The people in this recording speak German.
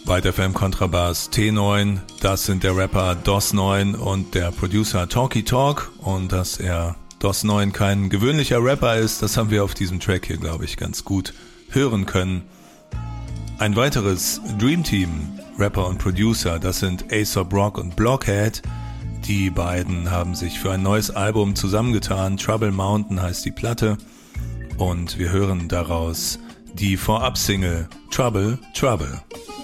Byte FM Kontrabass T9, das sind der Rapper DOS9 und der Producer Talky Talk. Und dass er DOS9 kein gewöhnlicher Rapper ist, das haben wir auf diesem Track hier, glaube ich, ganz gut hören können. Ein weiteres Dream Team, Rapper und Producer, das sind A$AP Rock und Blockhead. Die beiden haben sich für ein neues Album zusammengetan. Trouble Mountain heißt die Platte. Und wir hören daraus die Vorab-Single Trouble, Trouble.